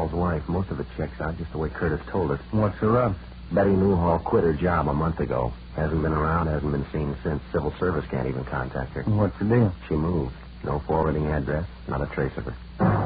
Newhall's wife. Most of it checks out just the way Curtis told us. What's the rub? Betty Newhall quit her job a month ago. Hasn't been around, hasn't been seen since. Civil Service can't even contact her. What's the deal? She moved. No forwarding address, not a trace of her.